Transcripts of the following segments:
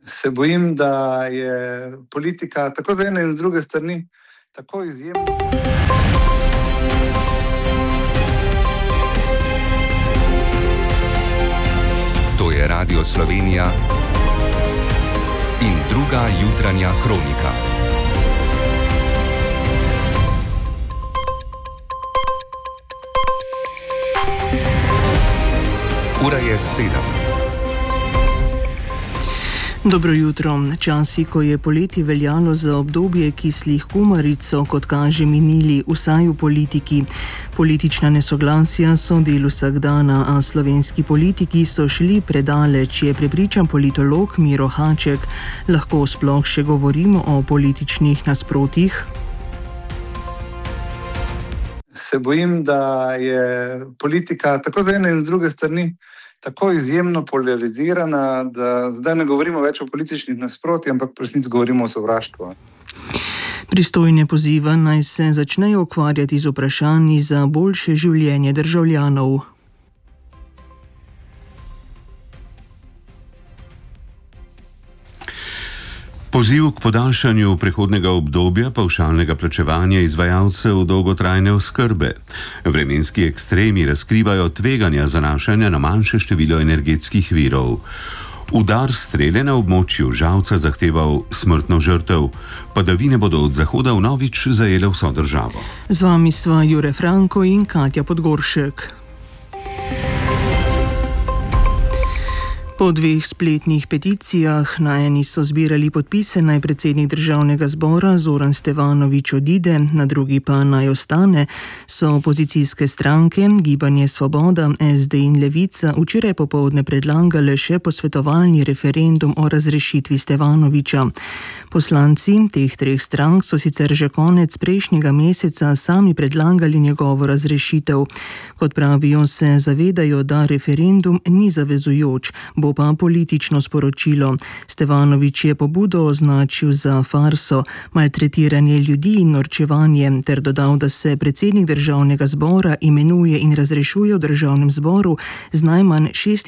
Se bojim, da je politika tako z ene in z druge strani tako izjemna. To je Radio Slovenija in druga jutranja kronika. Ura je 7. Dobro jutro. Časi, ko je poleti veljalo za obdobje kislih kumaric, so, kot kaže, minili vsaj v politiki. Politična nesoglasja so del vsakdana, a slovenski politiki so šli predaleč, je prepričan politolog Miro Haček. Lahko sploh še govorimo o političnih nasprotjih? Se bojim, da je politika tako z ene in z druge strani tako izjemno polarizirana, da zdaj ne govorimo več o političnih nasprotjih, ampak v resnici govorimo o sovraštvu. Pristojne poziva, naj se začnejo ukvarjati z vprašanji za boljše življenje državljanov. Poziv k podaljšanju prehodnega obdobja pavšalnega plačevanja izvajalcev dolgotrajne oskrbe. Vremenski ekstremi razkrivajo tveganja zanašanja na manjše število energetskih virov. Udar strele na območju Žalca zahteval smrtno žrtev. Padavine bodo od zahoda vnovič zajele vso državo. Z vami sva Jure Franko in Katja Podgoršek. Po dveh spletnih peticijah, na eni so zbirali podpise, naj predsednik državnega zbora Zoran Stevanović odide, na drugi pa naj ostane, so opozicijske stranke, Gibanje Svoboda, SD in Levica včeraj popoldne predlagale še posvetovalni referendum o razrešitvi Stevanovića. Poslanci teh treh strank so sicer že konec prejšnjega meseca sami predlagali njegovo razrešitev. Kot pravijo, se zavedajo, da referendum ni zavezujoč, bo pa politično sporočilo. Stevanović je pobudo označil za farso, maltretiranje ljudi in norčevanje, ter dodal, da se predsednik državnega zbora imenuje in razrešuje v državnem zboru z najmanj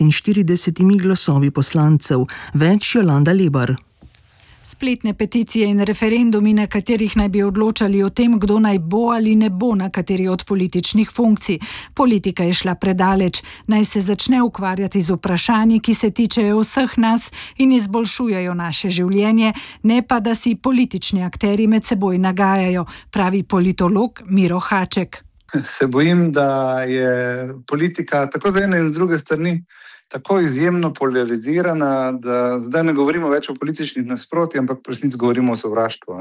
46 glasovi poslancev. Več Jolanda Lebar. Spletne peticije in referendumi, na katerih naj bi odločali o tem, kdo naj bo ali ne bo na kateri od političnih funkcij. Politika je šla predaleč, naj se začne ukvarjati z vprašanji, ki se tičejo vseh nas in izboljšujejo naše življenje, ne pa da si politični akterji med seboj nagajajo, pravi politolog Miro Haček. Se bojim, da je politika tako z ene in z druge strani tako izjemno polarizirana, da zdaj ne govorimo več o političnih nasprotjih, ampak v resnici govorimo o sovraštvu.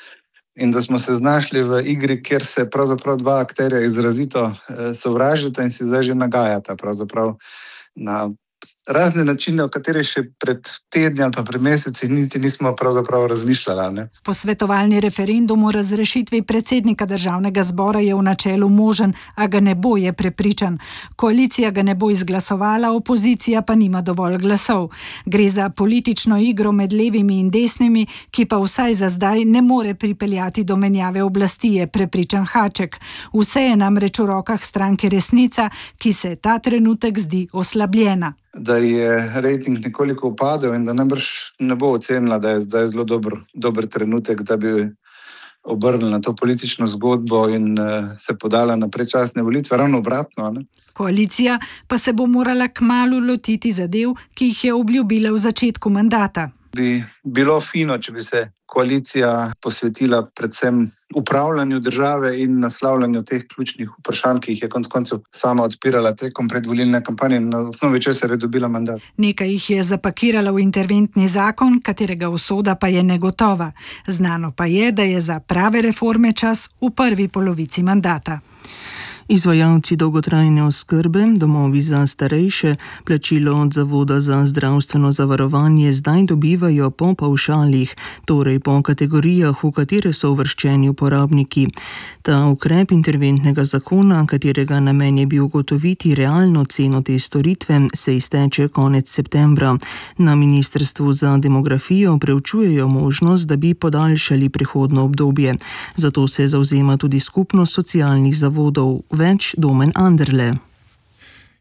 In da smo se znašli v igri, kjer se pravzaprav dva akterja izrazito sovražita in si zdaj že nagajata pravzaprav na razne načine, o katerih še pred tedni ali pa pred meseci niti nismo pravzaprav razmišljali. Posvetovalni referendum o razrešitvi predsednika državnega zbora je v načelu možen, a ga ne bo, je prepričan. Koalicija ga ne bo izglasovala, opozicija pa nima dovolj glasov. Gre za politično igro med levimi in desnimi, ki pa vsaj za zdaj ne more pripeljati do menjave oblasti, je prepričan Haček. Vse je namreč v rokah stranke Resnica, ki se ta trenutek zdi oslabljena. Da je rejting nekoliko upadel in da najbrž ne bo ocenila, da je zdaj zelo dober trenutek, da bi obrnila na to politično zgodbo in se podala na predčasne volitve, ravno obratno. Koalicija pa se bo morala kmalu lotiti zadev, ki jih je obljubila v začetku mandata. Bi bilo fino, če bi se koalicija posvetila predvsem upravljanju države in naslavljanju teh ključnih vprašanj, ki jih je konec koncev sama odpirala tekom predvolilne kampanje in na osnovi česar je dobila mandat. Nekaj jih je zapakirala v interventni zakon, katerega usoda pa je negotova. Znano pa je, da je za prave reforme čas v prvi polovici mandata. Izvajalci dolgotrajne oskrbe, domovi za starejše, plačilo od Zavoda za zdravstveno zavarovanje zdaj dobivajo po pavšalih, torej po kategorijah, v katere so uvrščeni uporabniki. Ta ukrep interventnega zakona, katerega namen je bil ugotoviti realno ceno te storitve, se izteče konec septembra. Na Ministrstvu za demografijo preučujejo možnost, da bi podaljšali prehodno obdobje. Zato se zavzema tudi skupnost socialnih zavodov. Več Domen Anderle.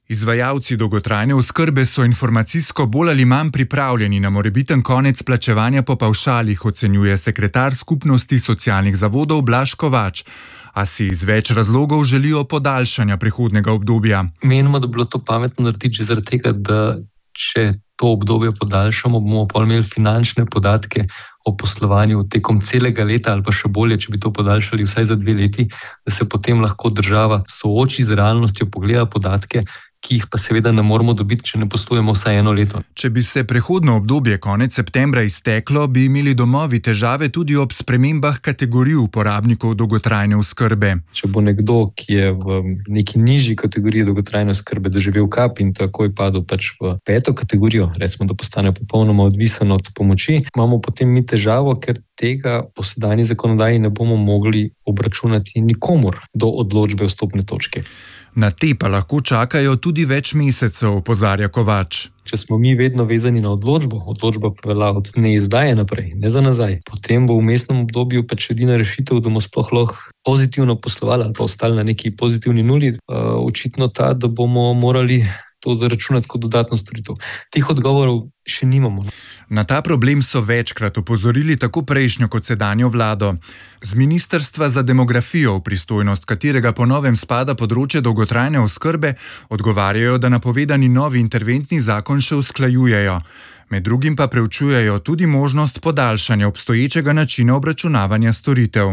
Izvajalci dolgotrajne oskrbe so informacijsko bolj ali manj pripravljeni na morebiten konec plačevanja po pavšalih, ocenjuje sekretar Skupnosti socialnih zavodov Blaž Kovač. A si iz več razlogov želijo podaljšanja prehodnega obdobja. Menimo, da bi bilo to pametno narediti že zaradi tega, da če to obdobje podaljšamo, bomo pa imeli finančne podatke o poslovanju tekom celega leta ali pa še bolje, če bi to podaljšali vsaj za 2 leti, da se potem lahko država sooči z realnostjo, pogleda podatke, ki jih pa seveda ne moremo dobiti, če ne poslujemo vsaj 1 leto. Če bi se prehodno obdobje konec septembra izteklo, bi imeli domovi težave tudi ob spremembah kategorij uporabnikov dolgotrajne oskrbe. Če bo nekdo, ki je v neki nižji kategoriji dolgotrajne oskrbe doživel kap in takoj padel pač v 5. kategorijo, recimo, da postane popolnoma odvisen od pomoči, imamo potem mi težavo, ker tega po sedanji zakonodaji ne bomo mogli obračunati nikomur do odločbe vstopne točke. Na te pa lahko čakajo tudi več mesecev, opozarja Kovač. Če smo mi vedno vezani na odločba pa velja od neizdaje naprej, ne za nazaj, potem bo v vmesnem obdobju pač edina rešitev, da bomo sploh lahko pozitivno poslovali ali pa ostali na neki pozitivni nuli, očitno ta, da bomo morali to zaračunati kot dodatno storitev. Teh odgovorov še nimamo. Na ta problem so večkrat opozorili tako prejšnjo kot sedanjo vlado. Z Ministrstva za demografijo, v pristojnost katerega po novem spada področje dolgotrajne oskrbe, odgovarjajo, da napovedani novi interventni zakon še usklajujejo. Med drugim pa preučujejo tudi možnost podaljšanja obstoječega načina obračunavanja storitev.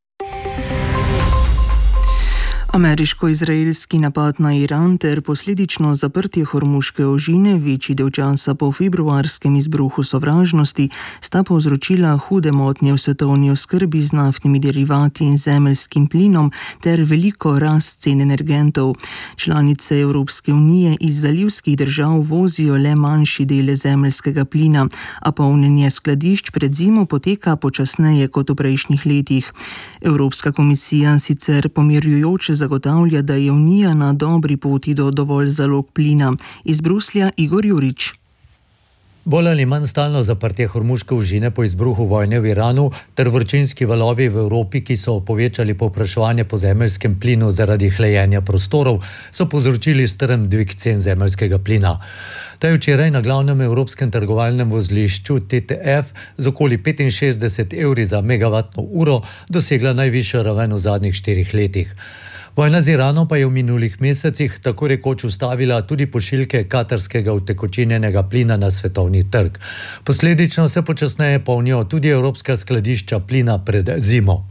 Ameriško-izraelski napad na Iran ter posledično zaprtje Hormuške ožine večji del časa po februarskem izbruhu sovražnosti sta povzročila hude motnje v svetovni oskrbi z naftnimi derivati in zemeljskim plinom ter veliko rast cen energentov. Članice Evropske unije iz zalivskih držav vozijo le manjši dele zemeljskega plina, a polnjenje skladišč pred zimo poteka počasneje kot v prejšnjih letih. Evropska komisija sicer pomirjujoče zagotavlja, da je Unija na dobri poti do dovolj zalog plina. Iz Bruslja Igor Jurič. Bolj ali manj stalno zaprtje Hormuške ožine po izbruhu vojne v Iranu ter vročinski valovi v Evropi, ki so povečali povpraševanje po zemeljskem plinu zaradi hlajenja prostorov, so povzročili strm dvig cen zemeljskega plina. Ta je včeraj na glavnem evropskem trgovalnem vozlišču TTF z okoli 65 evri za megavatno uro dosegla najvišjo raven v zadnjih 4 letih. Vojna z Iranom pa je v minulih mesecih tako rekoč ustavila tudi pošiljke katarskega utekočinjenega plina na svetovni trg. Posledično se počasneje polnijo tudi evropska skladišča plina pred zimo.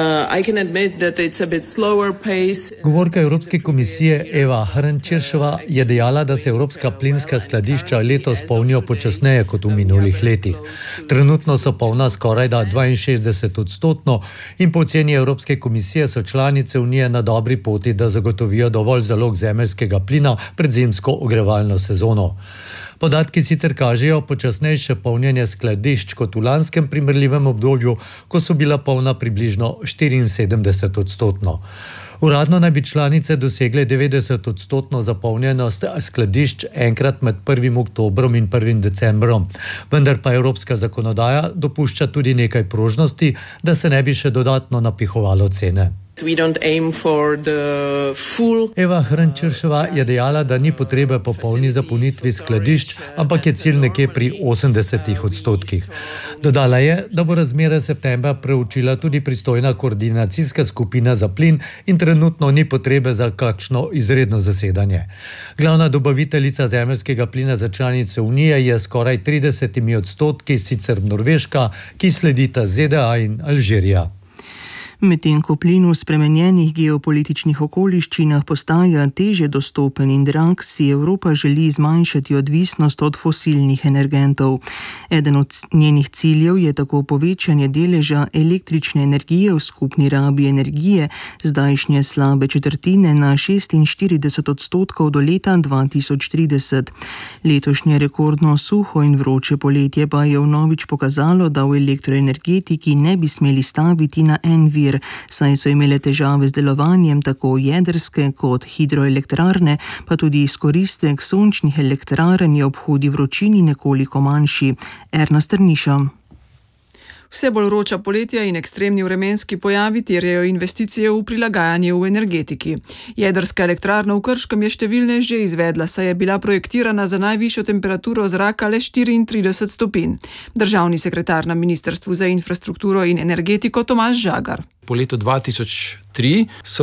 Govorka Evropske komisije Eva Hrnčirševa je dejala, da se evropska plinska skladišča letos polnijo počasneje kot v minulih letih. Trenutno so polna skorajda 62% in po oceni Evropske komisije so članice Unije na dobri poti, da zagotovijo dovolj zalog zemeljskega plina pred zimsko ogrevalno sezono. Podatki sicer kažejo počasnejše polnjenje skladišč kot v lanskem primerljivem obdobju, ko so bila polna približno 74%. Uradno naj bi članice dosegle 90% zapolnjenost skladišč enkrat med 1. oktobrom in 1. decembrom, vendar pa evropska zakonodaja dopušča tudi nekaj prožnosti, da se ne bi še dodatno napihovalo cene. Eva Hrnčirševa je dejala, da ni potrebe po polni zapolnitvi skladišč, ampak je cilj nekje pri 80%. Dodala je, da bo razmere septembra preučila tudi pristojna koordinacijska skupina za plin in trenutno ni potrebe za kakšno izredno zasedanje. Glavna dobaviteljica zemeljskega plina za članice Unije je skoraj 30% sicer Norveška, ki sledita ZDA in Alžirija. Medtem ko plin v spremenjenih geopolitičnih okoliščinah postaja teže dostopen in drag, si Evropa želi zmanjšati odvisnost od fosilnih energentov. Eden od njenih ciljev je tako povečanje deleža električne energije v skupni rabi energije, zdajšnje slabe četrtine na 46% do leta 2030. Letošnje rekordno suho in vroče poletje pa je vnovič pokazalo, da v elektroenergetiki ne bi smeli staviti na en vir, saj so imele težave z delovanjem tako jedrske kot hidroelektrarne, pa tudi izkoristek sončnih elektrarn je ob hudi vročini nekoliko manjši. Erna Strniša. Vse bolj vroča poletja in ekstremni vremenski pojavi terjajo investicije v prilagajanje v energetiki. Jedrska elektrarna v Krškem je številne že izvedla, saj je bila projektirana za najvišjo temperaturo zraka le 34 stopinj. Državni sekretar na Ministrstvu za infrastrukturo in energetiko Tomaž Žagar. Po letu 2003 so